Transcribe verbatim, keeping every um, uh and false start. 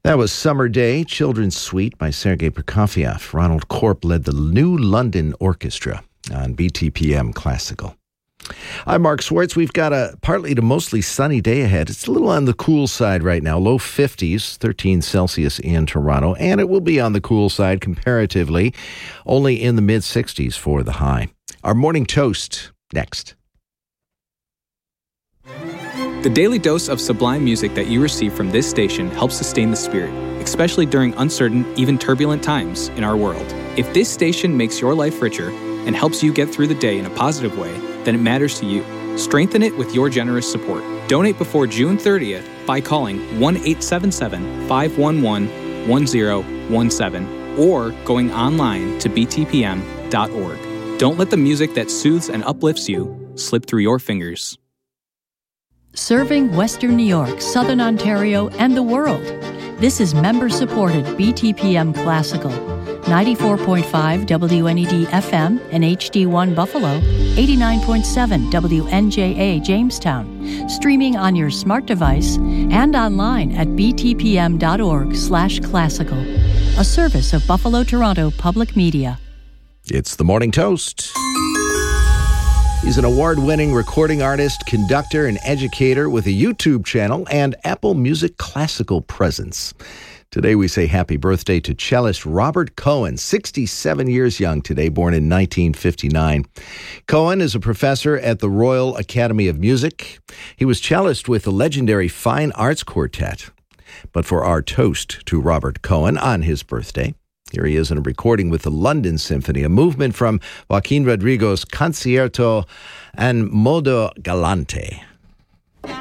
That was Summer Day, Children's Suite by Sergei Prokofiev. Ronald Korp led the New London Orchestra on B T P M Classical. I'm Mark Swartz. We've got a partly to mostly sunny day ahead. It's a little on the cool side right now, low fifties, thirteen Celsius in Toronto, and it will be on the cool side comparatively, only in the mid-sixties for the high. Our morning toast next. The daily dose of sublime music that you receive from this station helps sustain the spirit, especially during uncertain, even turbulent times in our world. If this station makes your life richer and helps you get through the day in a positive way, then it matters to you. Strengthen it with your generous support. Donate before June thirtieth by calling one eight seven seven, five one one, one zero one seven or going online to b t p m dot org. Don't let the music that soothes and uplifts you slip through your fingers. Serving Western New York, Southern Ontario, and the world. This is member-supported B T P M Classical. ninety-four point five W N E D F M and H D one Buffalo, eighty-nine point seven W N J A Jamestown, streaming on your smart device and online at b t p m dot org slash classical, a service of Buffalo Toronto Public Media. It's the Morning Toast. He's an award-winning recording artist, conductor, and educator with a YouTube channel and Apple Music Classical presence. Today we say happy birthday to cellist Robert Cohen, sixty-seven years young today, born in nineteen fifty-nine. Cohen is a professor at the Royal Academy of Music. He was cellist with the legendary Fine Arts Quartet. But for our toast to Robert Cohen on his birthday, here he is in a recording with the London Symphony, a movement from Joaquin Rodrigo's Concierto en Modo Galante.